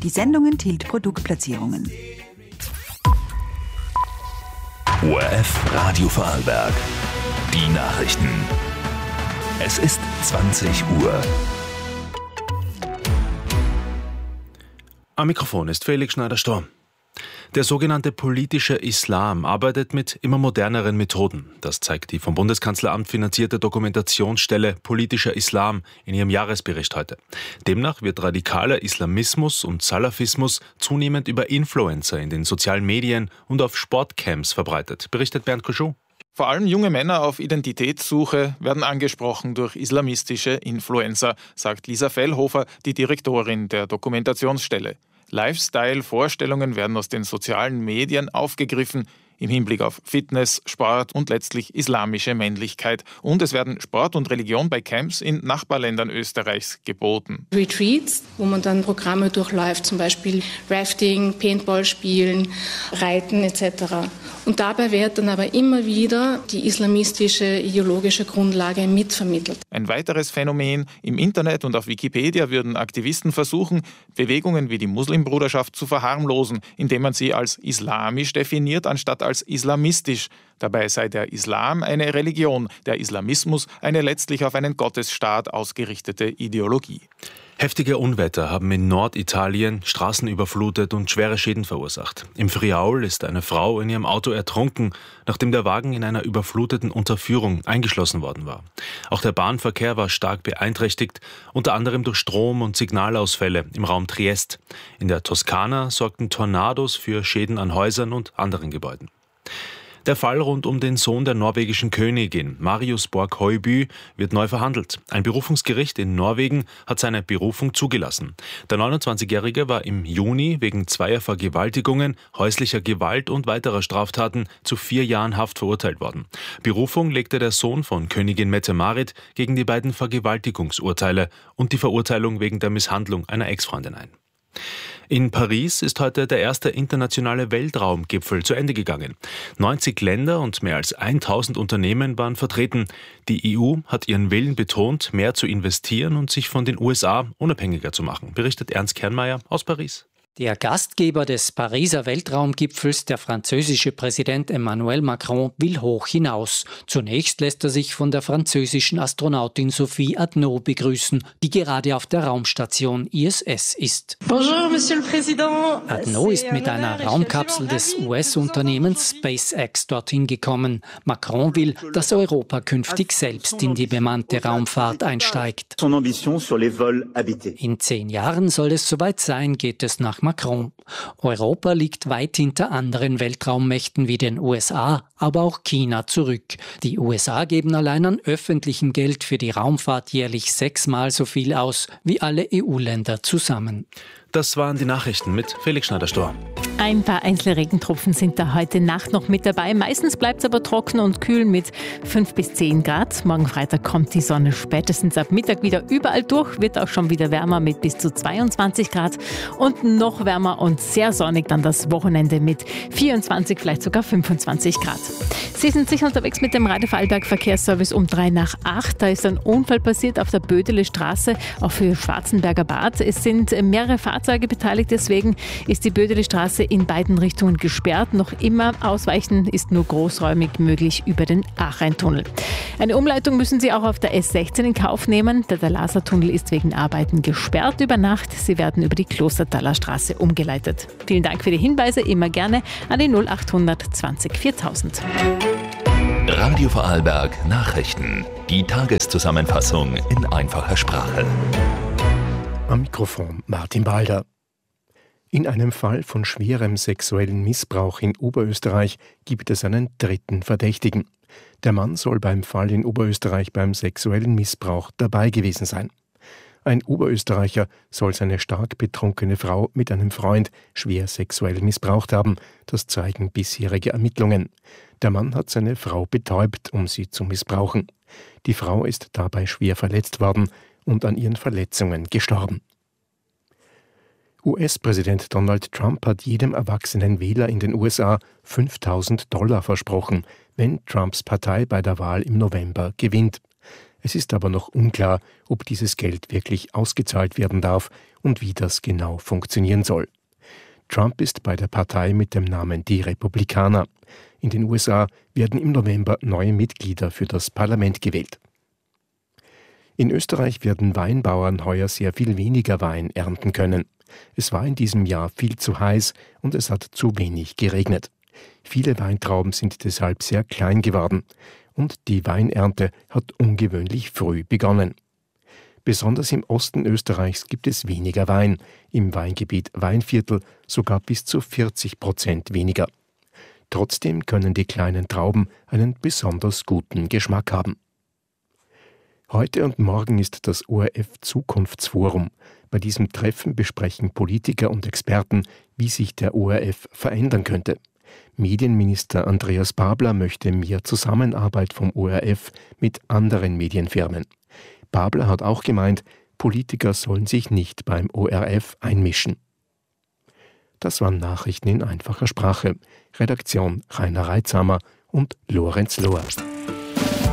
Die Sendung enthielt Produktplatzierungen. ORF Radio Vorarlberg. Die Nachrichten. Es ist 20 Uhr. Am Mikrofon ist Felix Schneider-Storm. Der sogenannte politische Islam arbeitet mit immer moderneren Methoden. Das zeigt die vom Bundeskanzleramt finanzierte Dokumentationsstelle Politischer Islam in ihrem Jahresbericht heute. Demnach wird radikaler Islamismus und Salafismus zunehmend über Influencer in den sozialen Medien und auf Sportcamps verbreitet, berichtet Bernd Koschou. Vor allem junge Männer auf Identitätssuche werden angesprochen durch islamistische Influencer, sagt Lisa Fellhofer, die Direktorin der Dokumentationsstelle. Lifestyle-Vorstellungen werden aus den sozialen Medien aufgegriffen, im Hinblick auf Fitness, Sport und letztlich islamische Männlichkeit. Und es werden Sport und Religion bei Camps in Nachbarländern Österreichs geboten. Retreats, wo man dann Programme durchläuft, zum Beispiel Rafting, Paintball spielen, Reiten etc. Und dabei wird dann aber immer wieder die islamistische ideologische Grundlage mitvermittelt. Ein weiteres Phänomen: Im Internet und auf Wikipedia würden Aktivisten versuchen, Bewegungen wie die Muslimbruderschaft zu verharmlosen, indem man sie als islamisch definiert, anstatt als islamistisch. Dabei sei der Islam eine Religion, der Islamismus eine letztlich auf einen Gottesstaat ausgerichtete Ideologie. Heftige Unwetter haben in Norditalien Straßen überflutet und schwere Schäden verursacht. Im Friaul ist eine Frau in ihrem Auto ertrunken, nachdem der Wagen in einer überfluteten Unterführung eingeschlossen worden war. Auch der Bahnverkehr war stark beeinträchtigt, unter anderem durch Strom- und Signalausfälle im Raum Triest. In der Toskana sorgten Tornados für Schäden an Häusern und anderen Gebäuden. Der Fall rund um den Sohn der norwegischen Königin, Marius Borg Høiby, wird neu verhandelt. Ein Berufungsgericht in Norwegen hat seine Berufung zugelassen. Der 29-Jährige war im Juni wegen 2 Vergewaltigungen, häuslicher Gewalt und weiterer Straftaten zu 4 Jahren Haft verurteilt worden. Berufung legte der Sohn von Königin Mette-Marit gegen die beiden Vergewaltigungsurteile und die Verurteilung wegen der Misshandlung einer Ex-Freundin ein. In Paris ist heute der erste internationale Weltraumgipfel zu Ende gegangen. 90 Länder und mehr als 1000 Unternehmen waren vertreten. Die EU hat ihren Willen betont, mehr zu investieren und sich von den USA unabhängiger zu machen, berichtet Ernst Kernmeier aus Paris. Der Gastgeber des Pariser Weltraumgipfels, der französische Präsident Emmanuel Macron, will hoch hinaus. Zunächst lässt er sich von der französischen Astronautin Sophie Adnaud begrüßen, die gerade auf der Raumstation ISS ist. Bonjour, Monsieur le Président. Adnaud ist mit einer Raumkapsel des US-Unternehmens SpaceX dorthin gekommen. Macron will, dass Europa künftig selbst in die bemannte Raumfahrt einsteigt. In 10 Jahren soll es soweit sein, geht es nach Macron. Europa liegt weit hinter anderen Weltraummächten wie den USA, aber auch China zurück. Die USA geben allein an öffentlichem Geld für die Raumfahrt jährlich 6-mal so viel aus wie alle EU-Länder zusammen. Das waren die Nachrichten mit Felix Schneider-Storm. Ein paar einzelne Regentropfen sind da heute Nacht noch mit dabei. Meistens bleibt es aber trocken und kühl mit 5 bis 10 Grad. Morgen Freitag kommt die Sonne spätestens ab Mittag wieder überall durch. Wird auch schon wieder wärmer mit bis zu 22 Grad. Und noch wärmer und sehr sonnig dann das Wochenende mit 24, vielleicht sogar 25 Grad. Sie sind sicher unterwegs mit dem Radio Vorarlberg Verkehrsservice um 7:55. Da ist ein Unfall passiert auf der Bödele Straße, auch für Schwarzenberger Bad. Es sind mehrere Fahrzeuge beteiligt, deswegen ist die Bödele Straße in beiden Richtungen gesperrt. Noch immer ausweichen ist nur großräumig möglich über den Ach-Rhein-Tunnel. Eine Umleitung müssen Sie auch auf der S16 in Kauf nehmen. Der Lasertunnel ist wegen Arbeiten gesperrt über Nacht. Sie werden über die Klostertaler Straße umgeleitet. Vielen Dank für die Hinweise, immer gerne an die 0800 20 4000. Radio Vorarlberg Nachrichten. Die Tageszusammenfassung in einfacher Sprache. Am Mikrofon Martin Balder. In einem Fall von schwerem sexuellen Missbrauch in Oberösterreich gibt es einen 3. Verdächtigen. Der Mann soll beim Fall in Oberösterreich beim sexuellen Missbrauch dabei gewesen sein. Ein Oberösterreicher soll seine stark betrunkene Frau mit einem Freund schwer sexuell missbraucht haben. Das zeigen bisherige Ermittlungen. Der Mann hat seine Frau betäubt, um sie zu missbrauchen. Die Frau ist dabei schwer verletzt worden und an ihren Verletzungen gestorben. US-Präsident Donald Trump hat jedem erwachsenen Wähler in den USA $5.000 versprochen, wenn Trumps Partei bei der Wahl im November gewinnt. Es ist aber noch unklar, ob dieses Geld wirklich ausgezahlt werden darf und wie das genau funktionieren soll. Trump ist bei der Partei mit dem Namen Die Republikaner. In den USA werden im November neue Mitglieder für das Parlament gewählt. In Österreich werden Weinbauern heuer sehr viel weniger Wein ernten können. Es war in diesem Jahr viel zu heiß und es hat zu wenig geregnet. Viele Weintrauben sind deshalb sehr klein geworden und die Weinernte hat ungewöhnlich früh begonnen. Besonders im Osten Österreichs gibt es weniger Wein, im Weingebiet Weinviertel sogar bis zu 40% weniger. Trotzdem können die kleinen Trauben einen besonders guten Geschmack haben. Heute und morgen ist das ORF-Zukunftsforum. Bei diesem Treffen besprechen Politiker und Experten, wie sich der ORF verändern könnte. Medienminister Andreas Babler möchte mehr Zusammenarbeit vom ORF mit anderen Medienfirmen. Babler hat auch gemeint, Politiker sollen sich nicht beim ORF einmischen. Das waren Nachrichten in einfacher Sprache. Redaktion Rainer Reitzhammer und Lorenz Lohr.